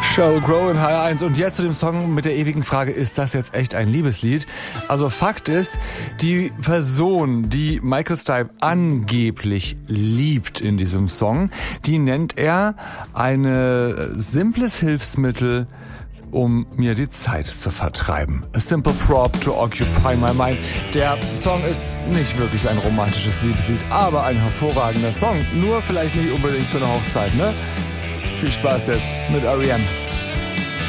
Sheryl Crow in HR1 und jetzt zu dem Song mit der ewigen Frage, ist das jetzt echt ein Liebeslied? Also Fakt ist, die Person, die Michael Stipe angeblich liebt in diesem Song, die nennt er ein simples Hilfsmittel, um mir die Zeit zu vertreiben. A simple prop to occupy my mind. Der Song ist nicht wirklich ein romantisches Liebeslied, aber ein hervorragender Song. Nur vielleicht nicht unbedingt für eine Hochzeit, ne? Viel Spaß jetzt mit R.E.M.